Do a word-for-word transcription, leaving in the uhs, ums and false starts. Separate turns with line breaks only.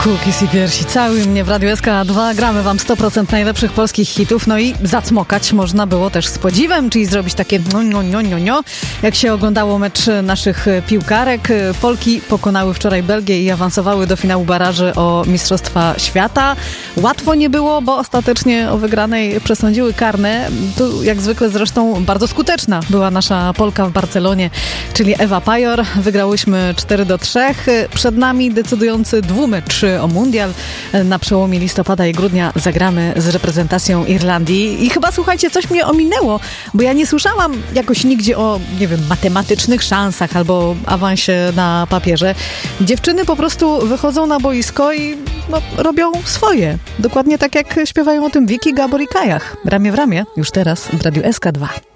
Cookies i piersi cały mnie w Radiu S K dwa. Gramy wam sto procent najlepszych polskich hitów. No i zacmokać można było też z podziwem, czyli zrobić takie no, no, no, no, no. Jak się oglądało mecz naszych piłkarek, Polki pokonały wczoraj Belgię i awansowały do finału baraży o Mistrzostwa Świata. Łatwo nie było, bo ostatecznie o wygranej przesądziły karne. Tu jak zwykle zresztą bardzo skuteczna była nasza Polka w Barcelonie, czyli Ewa Pajor. Wygrałyśmy cztery do trzech. Przed nami decydujący dwumecz o mundial. Na przełomie listopada i grudnia zagramy z reprezentacją Irlandii. I chyba, słuchajcie, coś mnie ominęło, bo ja nie słyszałam jakoś nigdzie o, nie wiem, matematycznych szansach albo awansie na papierze. Dziewczyny po prostu wychodzą na boisko i no, robią swoje. Dokładnie tak jak śpiewają o tym Wiki, Gabor i Kajach. Ramię w ramię, już teraz w Radiu S K dwa.